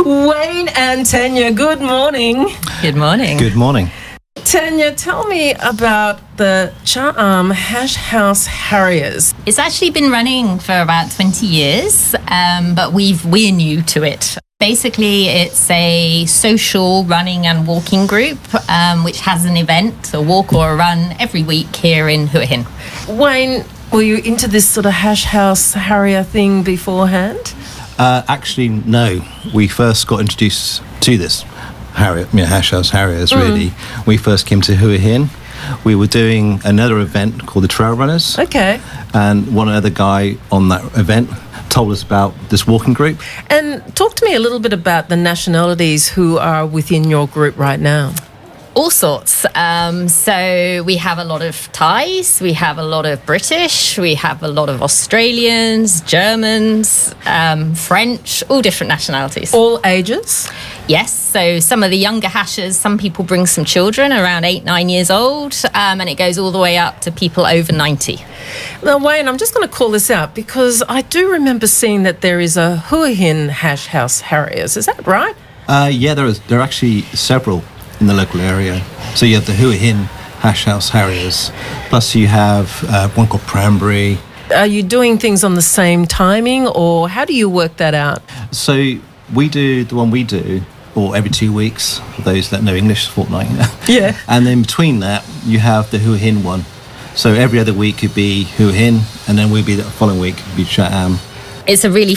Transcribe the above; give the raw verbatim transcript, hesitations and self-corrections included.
Wayne and Tanya, good morning. Good morning. Good morning. Tanya, tell me about the Cha-am Hash House Harriers. It's actually been running for about twenty years, um, but we've, we're new to it. Basically, it's a social running and walking group, um, which has an event, a walk or a run, every week here in Hua Hin. Wayne, were you into this sort of Hash House Harrier thing beforehand? Uh, actually, no. We first got introduced to this Harrier, you know, Hash House Harriers, Mm. really. We first came to Hua Hin. We were doing another event called the Trail Runners. Okay. And one other guy on that event told us about this walking group. And talk to me a little bit about the nationalities who are within your group right now. All sorts. Um, so we have a lot of Thais, we have a lot of British, we have a lot of Australians, Germans, um, French, all different nationalities. All ages? Yes, so some of the younger hashers, some people bring some children around eight, nine years old, um, and it goes all the way up to people over ninety. Now, Wayne, I'm just going to call this out because I do remember seeing that there is a Hua Hin Hash House Harriers. Is that right? Uh, yeah, there, is, there are actually several in the local area. So you have the Hua Hin Hash House Harriers, plus you have uh, one called Prambury. Are you doing things on the same timing, or how do you work that out? So we do the one we do, or every two weeks, for those that know English, fortnight. Yeah. And then between that, you have the Hua Hin one. So every other week could be Hua Hin, and then we'll be the following week could be Cha-am. It's a really